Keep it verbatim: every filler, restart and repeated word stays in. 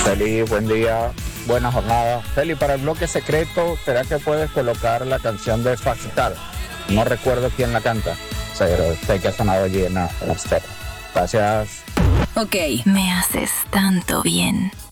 Feli, buen día, buena jornada. Feli, para el bloque secreto, ¿será que puedes colocar la canción de Faxital? No recuerdo quién la canta, pero sé que ha sonado allí en la estera. Gracias. Ok, me haces tanto bien.